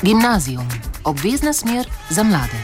Gimnazijum. Obvezna smer za mlade.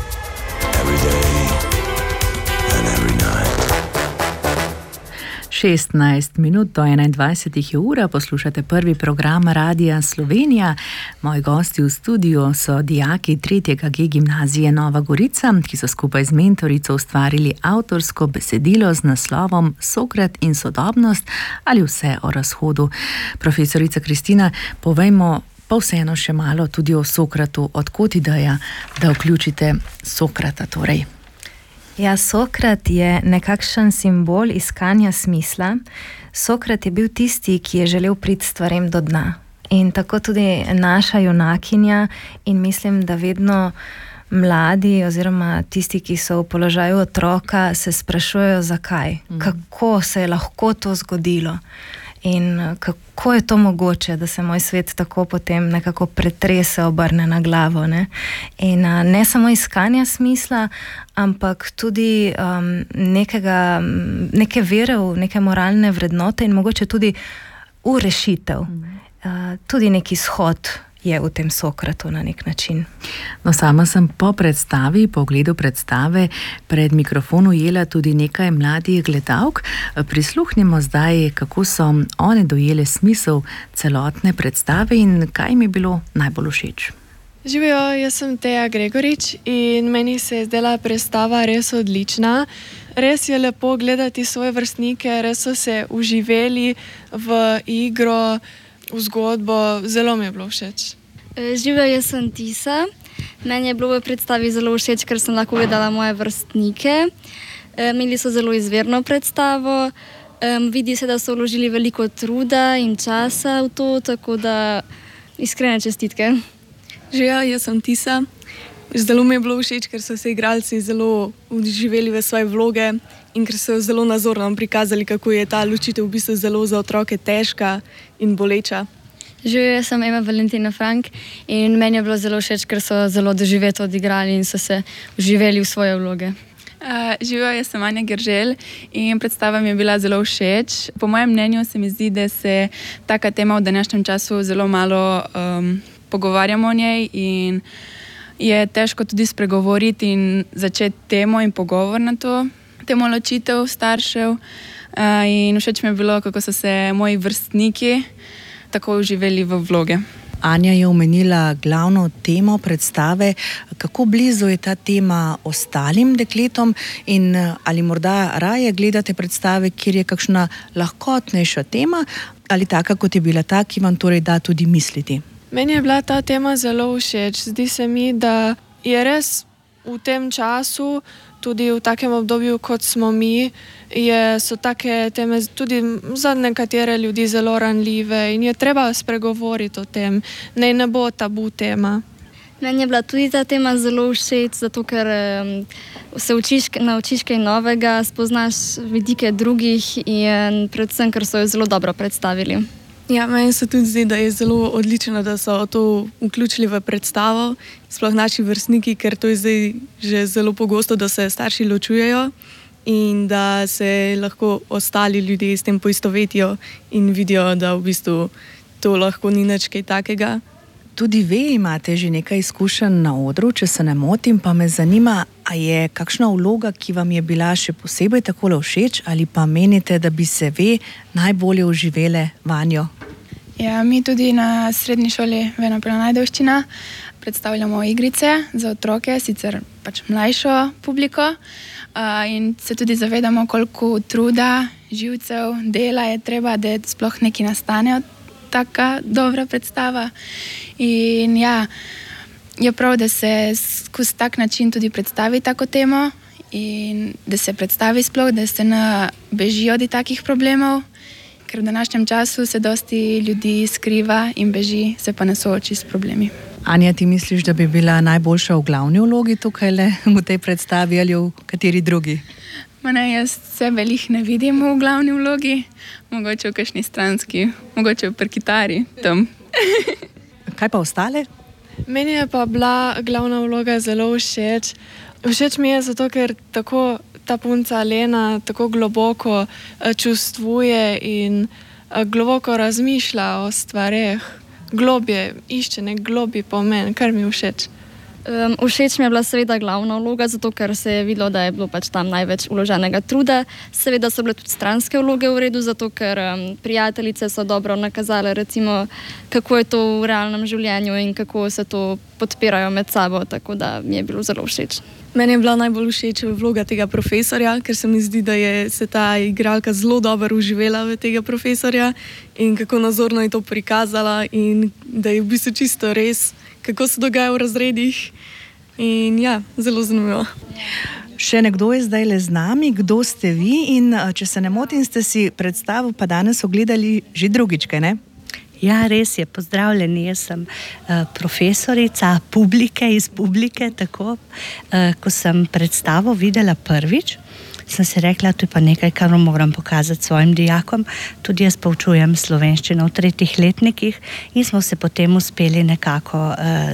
16 minut do 21 je ura, poslušate prvi program Radia Slovenija. Moji gosti v studiu so dijaki 3. G gimnazije Nova Gorica, ki so skupaj z mentorico ustvarili avtorsko besedilo z naslovom Sokrat in sodobnost ali vse o razhodu. Profesorica Kristina, povejmo pa vseeno še malo tudi o Sokratu. Odkot ideja, da vključite Sokrata torej? Ja, Sokrat je nekakšen simbol iskanja smisla. Sokrat je bil tisti, ki je želel priti stvarem do dna. In tako tudi naša junakinja, in mislim, da vedno mladi oziroma tisti, ki so v položaju otroka, se sprašujejo, zakaj, kako se je lahko to zgodilo. In kako je to mogoče, da se moj svet tako potem nekako pretrese, obrne na glavo, ne? In ne samo iskanja smisla, ampak tudi neke vere v neke moralne vrednote in mogoče tudi v rešitev. Tudi neki shod je v tem Sokratu na nek način. No, sama sem po ogledu predstave pred mikrofon ujela tudi nekaj mladih gledalk. Prisluhnimo zdaj, kako so one dojele smisel celotne predstave in kaj jim je bilo najbolj všeč. Živijo, jaz sem Teja Gregorič in meni se je zdela predstava res odlična. Res je lepo gledati svoje vrstnike, res so se uživeli v igro, v zgodbo, zelo mi je bilo všeč. Živijo, jaz sem Tisa. Meni je bilo v predstavi zelo všeč, ker sem lahko gledala moje vrstnike. Imeli so zelo izvirno predstavo. Vidi se, da so vložili veliko truda in časa v to, tako da iskrene čestitke. Živijo, jaz sem Tisa. Zelo mi je bilo všeč, ker so se igralci zelo uživeli v svoje vloge in ker so zelo nazorno prikazali, kako je ta ločitev v bistvu zelo za otroke težka in boleča. Živijo, jaz sem Ema Valentina Frank in meni je bilo zelo všeč, ker so zelo doživeto odigrali in so se uživeli v svoje vloge. Živijo, jaz sem Anja Geržel in predstava mi je bila zelo všeč. Po mojem mnenju se mi zdi, da se taka tema v današnjem času zelo malo pogovarjamo o njej in je težko tudi spregovoriti in začeti temo in pogovor na to temo ločitev staršev. In všeč mi je bilo, kako so se moji vrstniki tako uživeli v vloge. Anja je omenila glavno temo predstave. Kako blizu je ta tema ostalim dekletom in ali morda raje gledate predstave, kjer je kakšna lahkotnejša tema ali taka, kot je bila ta, ki vam torej da tudi misliti? Meni je bila ta tema zelo všeč. Zdi se mi, da je res v tem času, tudi v takem obdobju, kot smo mi, so take teme tudi za nekatere ljudi zelo ranljive in je treba spregovoriti o tem. Ne bo tabu tema. Meni je bila tudi ta tema zelo všeč, zato ker se naučiš kaj novega, spoznaš vidike drugih in predvsem, ker so jo zelo dobro predstavili. Ja, meni se tudi zdi, da je zelo odlično, da so to vključili v predstavo, sploh naši vrstniki, ker to je zdaj že zelo pogosto, da se starši ločujejo in da se lahko ostali ljudje s tem poistovetijo in vidijo, da v bistvu to lahko ni nič kaj takega. Tudi vi imate že nekaj izkušenj na odru, če se ne motim, pa me zanima, a je kakšna vloga, ki vam je bila še posebej takole všeč ali pa menite, da bi se ve najbolje uživele vanjo? Ja, mi tudi na srednji šoli Vena Najdovščina predstavljamo igrice za otroke, sicer pač mlajšo publiko, in se tudi zavedamo, koliko truda, živcev, dela je treba, da sploh nekaj nastane taka dobra predstava. In ja, je prav, da se skozi tak način tudi predstavi tako temo in da se predstavi sploh, da se ne beži od takih problemov, ker v današnjem času se dosti ljudi skriva in beži, se pa ne sooči s problemi. Anja, ti misliš, da bi bila najboljša v glavni vlogi tukaj le v tej predstavi ali v kateri drugi? Jaz sebe ne vidim v glavni vlogi, mogoče v kakšni stranski, mogoče pri kitari tam. Kaj pa ostale? Meni je pa bila glavna vloga zelo všeč. Všeč mi je zato, ker tako ta punca Lena tako globoko čustvuje in globoko razmišlja o stvareh, globje išče, nek globji pomen, kar mi všeč. Všeč mi je bila seveda glavna vloga, zato ker se je videlo, da je bilo pač tam največ vloženega truda. Seveda so bile tudi stranske vloge v redu, zato ker prijateljice so dobro nakazale, recimo, kako je to v realnem življenju in kako se to podpirajo med sabo, tako da mi je bilo zelo všeč. Meni je bila najbolj všeč vloga tega profesorja, ker se mi zdi, da je se ta igralka zelo dobro uživela v tega profesorja in kako nazorno je to prikazala in da je v bistvu čisto res, kako se dogaja v razredih in ja, zelo zanimivo. Še nekdo je zdaj le z nami, kdo ste vi in če se ne motim, ste si predstavo pa danes ogledali že drugič, kaj ne? Ja, res je, pozdravljeni, jaz sem profesorica iz publike, tako, ko sem predstavo videla prvič, sem si rekla, to je pa nekaj, kar moram pokazati svojim dijakom, tudi jaz poučujem slovenščino v 3. letnikih in smo se potem uspeli nekako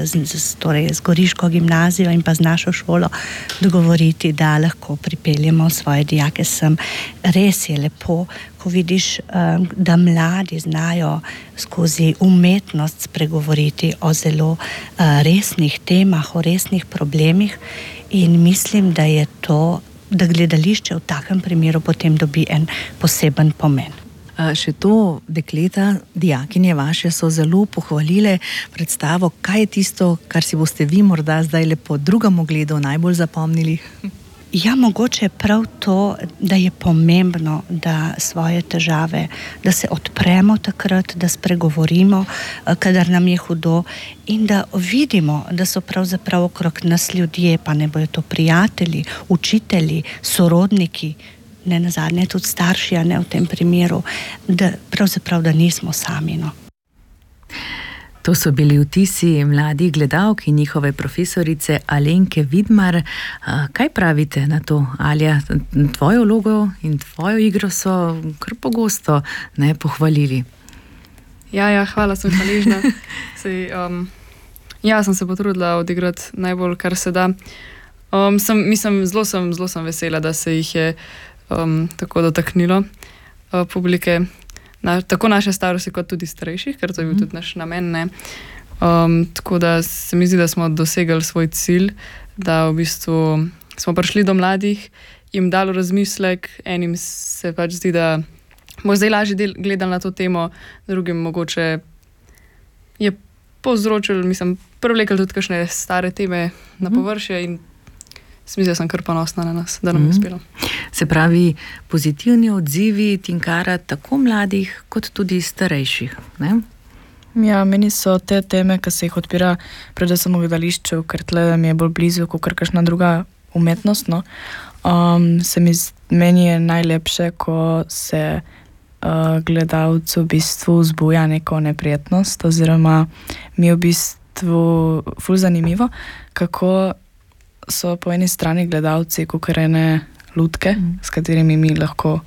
z Goriško gimnazijo in pa z našo šolo dogovoriti, da lahko pripeljemo svoje dijake sem. Res je lepo, ko vidiš, da mladi znajo skozi umetnost spregovoriti o zelo resnih temah, o resnih problemih in mislim, da je to, da gledališče v takem primeru potem dobi en poseben pomen. Še to dekleta, dijakinje vaše so zelo pohvalile predstavo. Kaj je tisto, kar si boste vi morda zdaj po drugem ogledu najbolj zapomnili? Ja, mogoče prav to, da je pomembno, da svoje težave, da se odpremo takrat, da spregovorimo, kadar nam je hudo in da vidimo, da so pravzaprav okrog nas ljudje, pa ne bojo to prijatelji, učitelji, sorodniki, ne nazadnje tudi starši, a ne v tem primeru, da pravzaprav, da nismo sami, no. To so bili vtisi mladih gledalk in njihove profesorice Alenke Vidmar. Kaj pravite na to, Alja? Tvojo vlogo in tvojo igro so kar pogosto pohvalili. Ja, hvala, sem hvaležna. Sem se potrudila odigrati najbolj, kar se da. Zelo sem vesela, da se jih je tako dotaknilo publike. Tako naše starosti, kot tudi starejših, ker to je bil tudi naš namen. Tako da se mi zdi, da smo dosegli svoj cilj, da v bistvu smo prišli do mladih, jim dali razmislek, enim se pač zdi, da bo zdaj lažje gledali na to temo, drugim mogoče je povzročil, privlekli tudi kakšne stare teme na površje in se mi zdi, da sem kar ponosna na nas, da nam je uspelo. Se pravi, pozitivni odzivi Tinkara tako mladih, kot tudi starejših, ne? Ja, meni so te teme, ki se jih odpira predvsem v gledališču, ker tle mi je bolj blizu, kot kakšna druga umetnost, no. Meni je najlepše, ko se gledalcu v bistvu vzbuja neko neprijetnost, oziroma mi je v bistvu ful zanimivo, kako so po eni strani gledalci kukarene lutke, s katerimi mi lahko,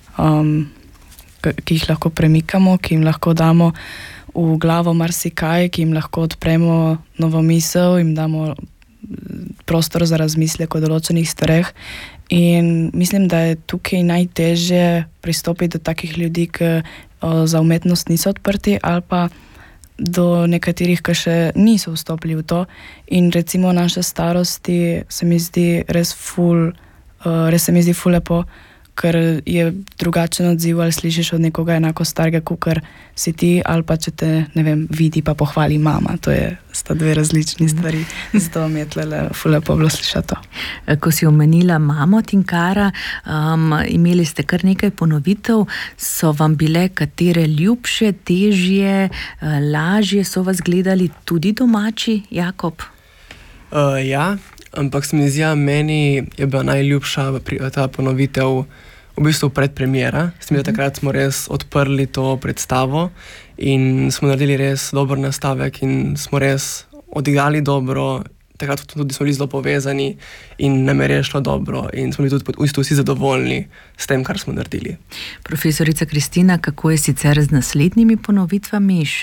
ki jih lahko premikamo, ki jim lahko damo v glavo marsikaj, ki jim lahko odpremo novo misel, jim damo prostor za razmislek o določenih stvareh. In mislim, da je tukaj najtežje pristopiti do takih ljudi, ki za umetnost niso odprti, ali pa do nekaterih, ki še niso vstopili v to. In recimo naše starosti se mi zdi res ful lepo, ker je drugačen odziv, ali slišiš od nekoga enako starega, kakor si ti, ali pa če te, ne vem, vidi pa pohvali mama. Sta dve različni stvari. Zato mi je tlele ful lepo bilo slišati to. Ko si omenila mamo Tinkara, imeli ste kar nekaj ponovitev. So vam bile katere ljubše, težje, lažje so vas gledali tudi domači, Jakob? Ja, ampak se mi zdi, meni je bila najljubša ta ponovitev v bistvu predpremiera. Se mi zdi, takrat smo res odprli to predstavo in smo naredili res dober nastavek in smo res odigrali dobro. Takrat tudi smo bili zelo povezani in nam je res šlo dobro in smo bili tudi vsi zadovoljni s tem, kar smo naredili. Profesorica Kristina, kako je sicer z naslednjimi ponovitvami še?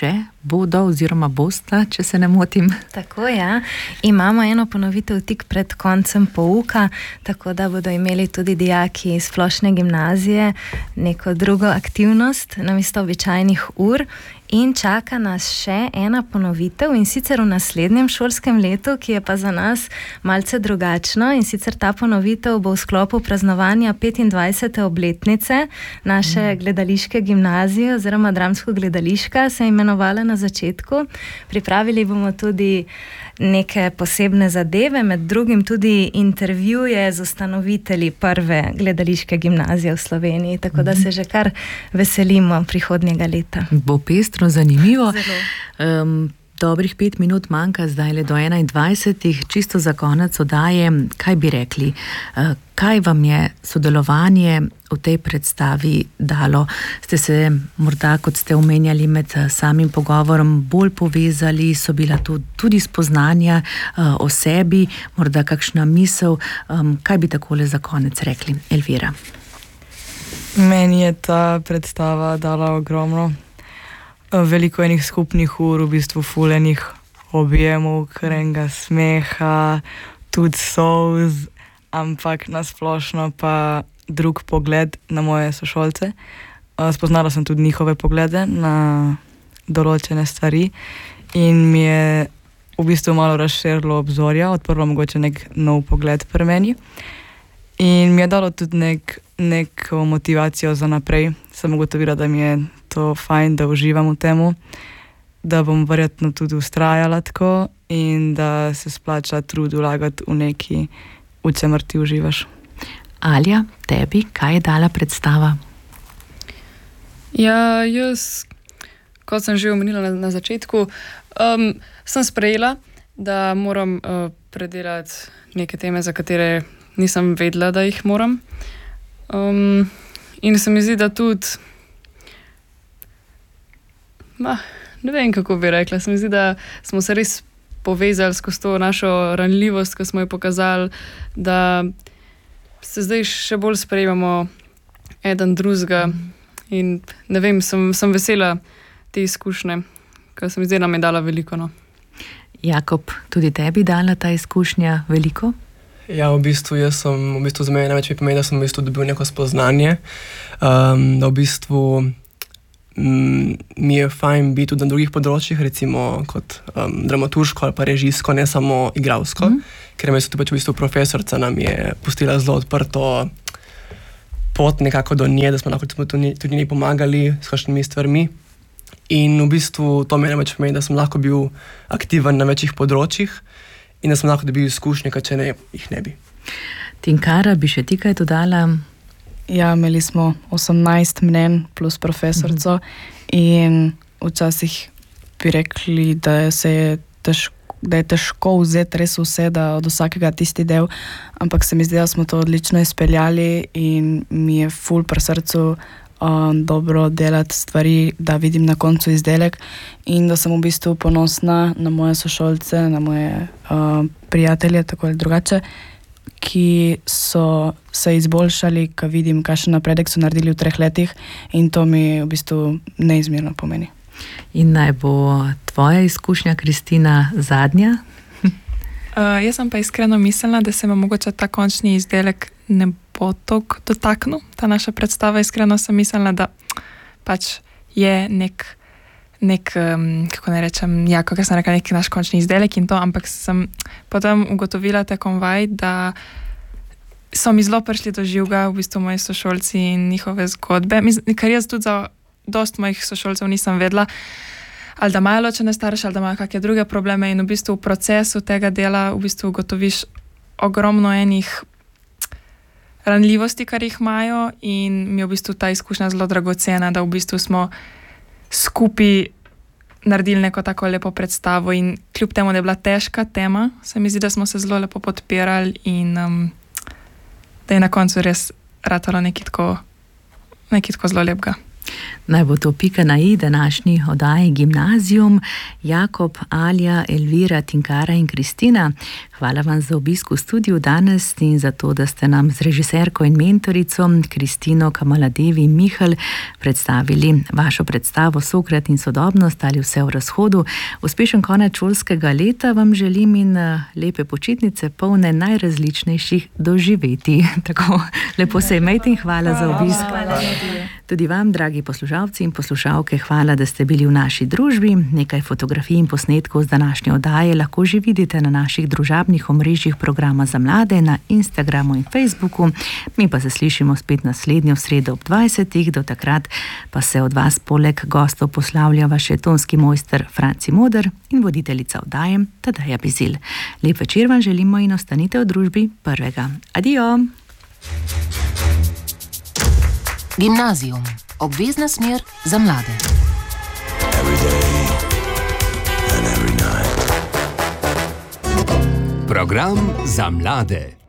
bodo oziroma bosta, če se ne motim. Tako, ja. Imamo eno ponovitev tik pred koncem pouka, tako da bodo imeli tudi dijaki iz splošne gimnazije neko drugo aktivnost namesto običajnih ur. In čaka nas še ena ponovitev, in sicer v naslednjem šolskem letu, ki je pa za nas malce drugačno, in sicer ta ponovitev bo v sklopu praznovanja 25. obletnice naše gledališke gimnazije oziroma dramsko-gledališka, se je imenovala na začetku. Pripravili bomo tudi neke posebne zadeve, med drugim tudi intervjuje z ustanovitelji prve gledališke gimnazije v Sloveniji, tako da se že kar veselimo prihodnjega leta. Bo pestro, zanimivo. Dobrih 5 minut manjka zdaj le do 21. Čisto za konec oddaje, kaj bi rekli? Kaj vam je sodelovanje v tej predstavi dalo? Ste se morda, kot ste omenjali med samim pogovorom, bolj povezali, so bila tudi spoznanja o sebi, morda kakšna misel? Kaj bi takole za konec rekli? Elvira. Meni je ta predstava dala ogromno. Veliko enih skupnih ur, v bistvu fulenih objemov, krenga smeha, tudi solz, ampak nasplošno pa drug pogled na moje sošolce. Spoznala sem tudi njihove poglede na določene stvari in mi je v bistvu malo razširilo obzorja, odprlo mogoče nek nov pogled pri meni. In mi je dalo tudi neko motivacijo za naprej. Sem ugotovila, da mi je to fajn, da uživam v temu, da bom verjetno tudi ustrajala tako in da se splača trud vlagati v neki, v čemer ti uživaš. Alja, tebi, kaj je dala predstava? Ja, jaz, kot sem že omenila na začetku, sem sprejela, da moram predelati neke teme, za katere nisem vedela, da jih moram. In se mi zdi, da tudi ne vem, kako bi rekla. Se mi zdi, da smo se res povezali skozi to našo ranljivost, ko smo jo pokazali, da se zdaj še bolj sprejemamo eden drugega. In ne vem, sem vesela te izkušnje, ker se mi zdi, da nam je dala veliko. No. Jakob, tudi tebi dala ta izkušnja veliko? Ja, v bistvu za mene največ pomeni, da sem v bistvu dobil neko spoznanje, da v bistvu mi je fajn biti tudi na drugih področjih, recimo kot dramaturško ali pa režijsko, ne samo igralsko, ker me tudi v bistvu profesorca nam je pustila zelo odprto pot nekako do nje, da smo lahko tudi njej pomagali s kakšnimi stvarmi. In v bistvu to mi največ pomeni, da sem lahko bil aktiven na večjih področjih in da sem lahko dobil izkušnje, kot če jih ne bi. Tinkara, bi še ti kaj dodala? Ja, imeli smo 18 mnen plus profesorco in včasih bi rekli, da je težko vzeti res vse, da od vsakega tisti del, ampak se mi zdi, da smo to odlično izpeljali in mi je ful pri srcu dobro delati stvari, da vidim na koncu izdelek in da sem v bistvu ponosna na moje sošolce, na moje prijatelje, tako ali drugače, ki so se izboljšali, ko vidim, kakšen napredek so naredili v 3 letih in to mi v bistvu neizmerno pomeni. In naj bo tvoja izkušnja, Kristina, zadnja? Jaz sem pa iskreno mislila, da se me mogoče ta končni izdelek ne bo toliko dotaknil. Ta naša predstava, iskreno sem mislila, da pač je nek kako ne rečem, kako sem rekla, nek naš končni izdelek in to, ampak sem potem ugotovila tekom vaj, da so mi zelo prišli do živega v bistvu moji sošolci in njihove zgodbe, ker jaz tudi za dost mojih sošolcev nisem vedela, ali da imajo ločene starše, ali da imajo kakšne druge probleme in v bistvu v procesu tega dela v bistvu ugotoviš ogromno enih ranljivosti, kar jih imajo in mi je v bistvu ta izkušnja zelo dragocena, da v bistvu smo skupaj naredili neko tako lepo predstavo in kljub temu, da je bila težka tema, se mi zdi, da smo se zelo lepo podpirali in da je na koncu res ratalo nekaj tako zelo lepega. Naj bo to pika na i današnji oddaji Gimnazijum. Jakob, Alja, Elvira, Tinkara in Kristina, hvala vam za obisk v studiu danes in za to, da ste nam z režiserko in mentorico Kristino Kamaladevi Mihelj predstavili vašo predstavo Sokrat in sodobnost ali vse v razhodu. Uspešen konec šolskega leta vam želim in lepe počitnice, polne najrazličnejših doživetij. Tako lepo se imejte in hvala za obisk. Tudi vam, dragi poslušalci in poslušalke, hvala, da ste bili v naši družbi. Nekaj fotografij in posnetkov z današnje oddaje lahko že vidite na naših družabnih omrežjih programa za mlade na Instagramu in Facebooku. Mi pa se slišimo spet naslednjo sredo ob 20. Do takrat pa se od vas poleg gostov poslavljava še tonski mojster Franci Moder in voditeljica oddaje Tadeja Bizilj. Lep večer vam želimo in ostanite v družbi prvega. Adijo! Gimnazijum. Obvezna smer za mlade. Program za mlade.